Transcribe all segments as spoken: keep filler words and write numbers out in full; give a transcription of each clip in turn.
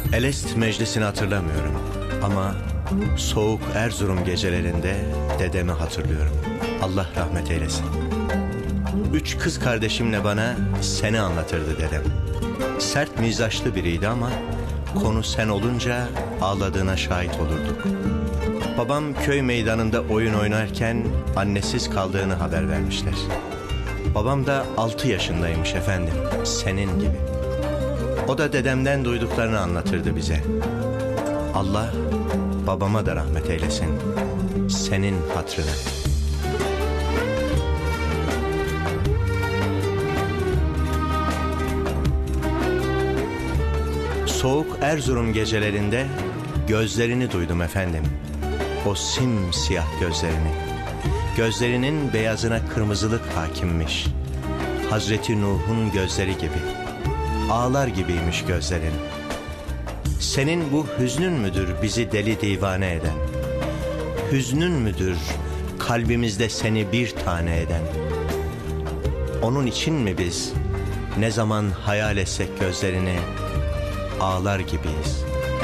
Elest meclisini hatırlamıyorum ama soğuk Erzurum gecelerinde dedemi hatırlıyorum. Allah rahmet eylesin. Üç kız kardeşimle bana seni anlatırdı dedem. Sert mizaçlı biriydi ama konu sen olunca ağladığına şahit olurduk. Babam köy meydanında oyun oynarken annesiz kaldığını haber vermişler. Babam da altı yaşındaymış efendim, senin gibi. O da dedemden duyduklarını anlatırdı bize. Allah babama da rahmet eylesin, senin hatırına. Soğuk Erzurum gecelerinde gözlerini duydum efendim. O simsiyah gözlerini. Gözlerinin beyazına kırmızılık hakimmiş. Hazreti Nuh'un gözleri gibi. Ağlar gibiymiş gözlerin. Senin bu hüznün müdür bizi deli divane eden? Hüznün müdür kalbimizde seni bir tane eden? Onun için mi biz ne zaman hayal etsek gözlerini ağlar gibiyiz?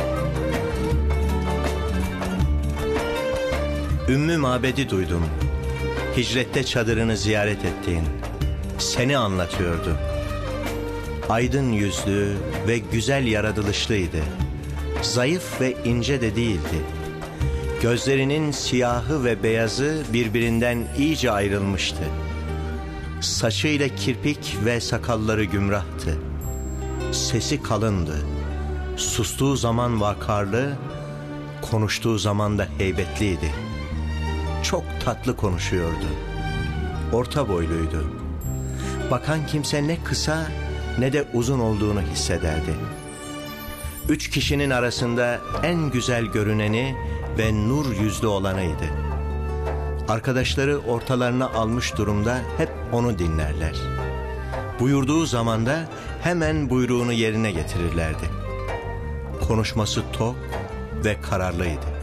Ümmü Mabed'i duydum. Hicrette çadırını ziyaret ettiğin. Seni anlatıyordu. Aydın yüzlü ve güzel yaratılışlıydı. Zayıf ve ince de değildi. Gözlerinin siyahı ve beyazı birbirinden iyice ayrılmıştı. Saçıyla kirpik ve sakalları gümrahtı. Sesi kalındı. Sustuğu zaman vakarlı, konuştuğu zaman da heybetliydi. Çok tatlı konuşuyordu. Orta boyluydu. Bakan kimse ne kısa ne de uzun olduğunu hissederdi. Üç kişinin arasında en güzel görüneni ve nur yüzlü olanıydı. Arkadaşları ortalarına almış durumda hep onu dinlerler. Buyurduğu zaman da hemen buyruğunu yerine getirirlerdi. Konuşması tok ve kararlıydı.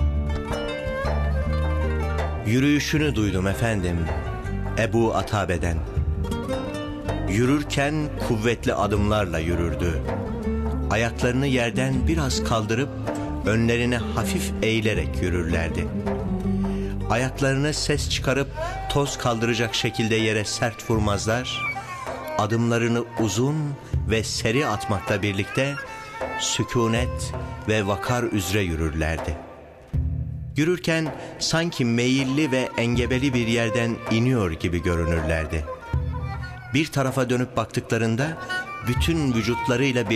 Yürüyüşünü duydum efendim, Ebu Atabe'den. Yürürken kuvvetli adımlarla yürürdü. Ayaklarını yerden biraz kaldırıp önlerine hafif eğilerek yürürlerdi. Ayaklarını ses çıkarıp toz kaldıracak şekilde yere sert vurmazlar. Adımlarını uzun ve seri atmakla birlikte sükunet ve vakar üzere yürürlerdi. Yürürken sanki meyilli ve engebeli bir yerden iniyor gibi görünürlerdi. Bir tarafa dönüp baktıklarında bütün vücutlarıyla bir